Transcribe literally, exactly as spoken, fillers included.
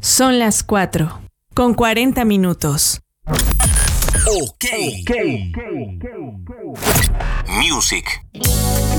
Son las cuatro, con cuarenta minutos. Ok. okay. Music.